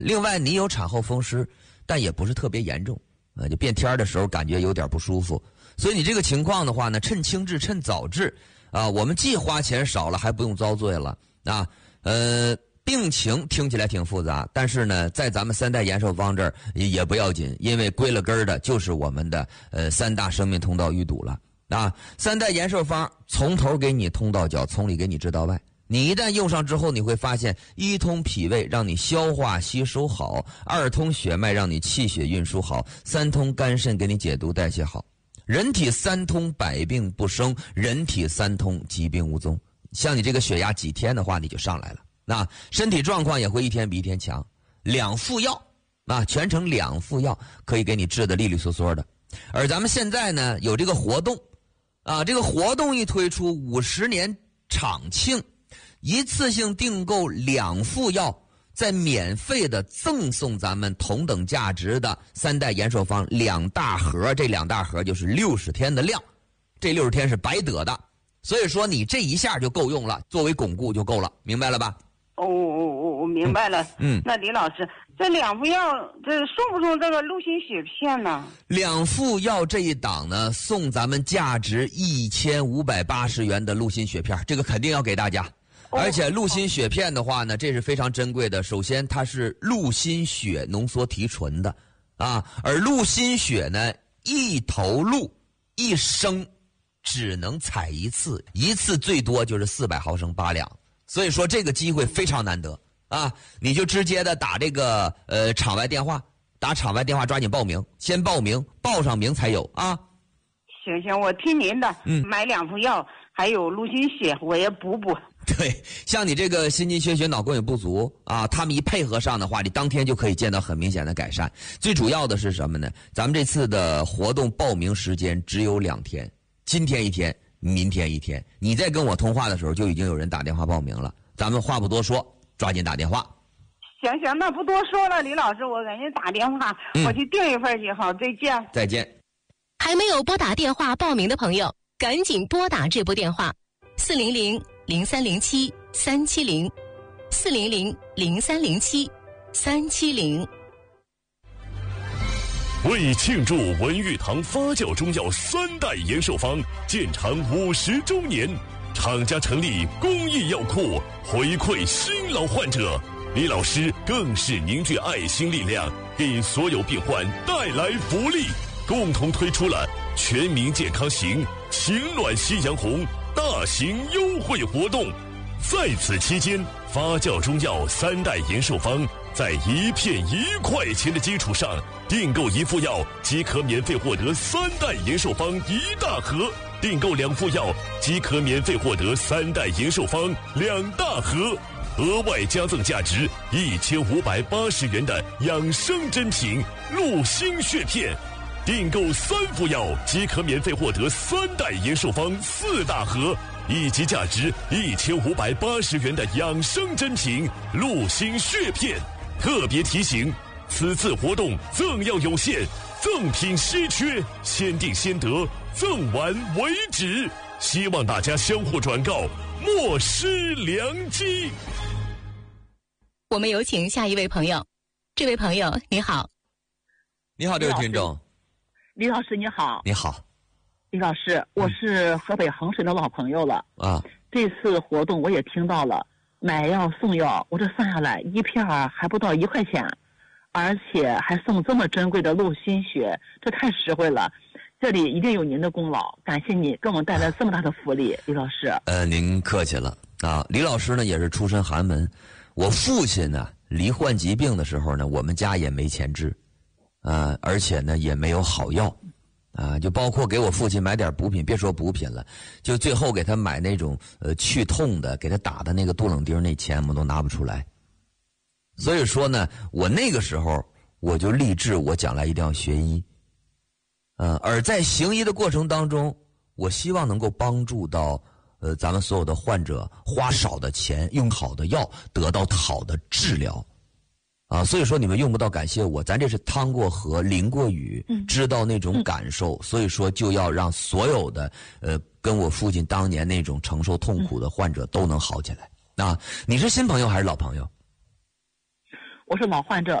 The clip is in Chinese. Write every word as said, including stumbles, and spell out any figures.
另外，你有产后风湿，但也不是特别严重，呃，就变天的时候感觉有点不舒服。所以你这个情况的话呢，趁轻治，趁早治啊。我们既花钱少了，还不用遭罪了啊。呃，病情听起来挺复杂，但是呢，在咱们三代延寿方这儿也不要紧，因为归了根儿的就是我们的呃三大生命通道淤堵了啊。三代延寿方从头给你通到脚，从里给你治到外。你一旦用上之后，你会发现一通脾胃让你消化吸收好，二通血脉让你气血运输好，三通肝肾给你解毒代谢好。人体三通百病不生，人体三通疾病无踪。像你这个血压几天的话，你就上来了，那身体状况也会一天比一天强。两副药啊，全程两副药可以给你治得利利索索的。而咱们现在呢有这个活动啊，这个活动一推出，五十年场庆，一次性订购两副药，再免费的赠送咱们同等价值的三代延寿方两大盒，这两大盒就是六十天的量，这六十天是白得的，所以说你这一下就够用了，作为巩固就够了，明白了吧？ 哦，我我明白了。 嗯， 那李老师，这两副药，这送不送这个鹿心血片呢？ 两副药这一档呢，送咱们价值一千五百八十元的鹿心血片，这个肯定要给大家。而且鹿心血片的话呢，这是非常珍贵的。首先，它是鹿心血浓缩提纯的，啊，而鹿心血呢，一头鹿一升只能采一次，一次最多就是四百毫升八两。所以说这个机会非常难得啊！你就直接的打这个呃场外电话，打场外电话抓紧报名，先报名，报上名才有啊。 行行，我听您的，嗯，买两副药，还有鹿心血，我也补补。 对，像你这个心肌缺血、脑供血不足啊，他们一配合上的话，你当天就可以见到很明显的改善。最主要的是什么呢？咱们这次的活动报名时间只有两天，今天一天，明天一天。你在跟我通话的时候，就已经有人打电话报名了。咱们话不多说，抓紧打电话。 行行，那不多说了，李老师，我给人打电话，嗯、我去订一份去。好，再见。 再见。 还没有拨打电话报名的朋友，赶紧拨打这部电话：四零零零三零七三七零，四零零零三零七三七零。 为庆祝文玉堂发酵中药三代延寿方建厂五十周年，厂家成立公益药库，回馈新老患者。李老师更是凝聚爱心力量，给所有病患带来福利，共同推出了全民健康行情暖夕阳红大型优惠活动。在此期间，发酵中药三代延寿方在一片一块钱的基础上，订购一副药即可免费获得三代延寿方一大盒，订购两副药即可免费获得三代延寿方两大盒，额外加赠价值一千五百八十元的养生珍品鹿心血片，订购三副药即可免费获得三代延寿方四大盒，以及价值一千五百八十元的养生珍品鹿心血片。特别提醒，此次活动赠药有限，赠品稀缺，先订先得，赠完为止。希望大家相互转告，莫失良机。 我们有请下一位朋友。这位朋友你好。 你好，这位听众。 李老师你好。 你好。 李老师，我是河北衡水的老朋友了啊。 这次活动我也听到了，买药送药，我这算下来一片还不到一块钱，而且还送这么珍贵的鹿心血，这太实惠了。这里一定有您的功劳，感谢你给我们带来这么大的福利，李老师。 呃，您客气了啊。李老师呢也是出身寒门，我父亲呢罹患疾病的时候呢，我们家也没钱治，啊，而且呢也没有好药。啊，就包括给我父亲买点补品，别说补品了，就最后给他买那种呃去痛的，给他打的那个杜冷丁，那钱我们都拿不出来。所以说呢，我那个时候我就立志，我将来一定要学医。呃，而在行医的过程当中，我希望能够帮助到呃咱们所有的患者，花少的钱，用好的药，得到好的治疗。啊，所以说你们用不到感谢我，咱这是趟过河淋过雨，知道那种感受，嗯、所以说就要让所有的呃跟我父亲当年那种承受痛苦的患者都能好起来。啊，你是新朋友还是老朋友？ 我是老患者。